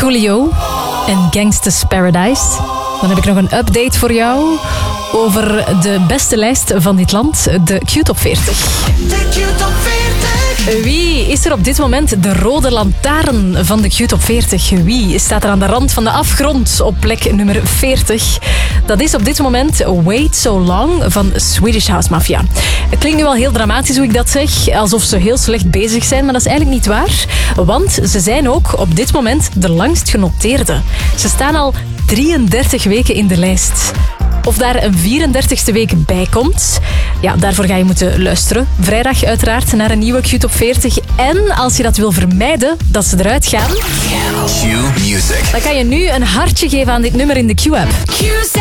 Coolio en Gangsta's Paradise. Dan heb ik nog een update voor jou over de beste lijst van dit land, de Q-top 40. De Q-top 40. Wie is er op dit moment de rode lantaarn van de Q-top 40? Wie staat er aan de rand van de afgrond op plek nummer 40? Dat is op dit moment Wait So Long van Swedish House Mafia. Het klinkt nu wel heel dramatisch hoe ik dat zeg, alsof ze heel slecht bezig zijn, maar dat is eigenlijk niet waar. Want ze zijn ook op dit moment de langst genoteerde. Ze staan al 33 weken in de lijst. Of daar een 34e week bij komt, ja, daarvoor ga je moeten luisteren. Vrijdag uiteraard naar een nieuwe Q-top 40. En als je dat wil vermijden, dat ze eruit gaan, Q Music. dan kan je nu een hartje geven aan dit nummer in de Q-app.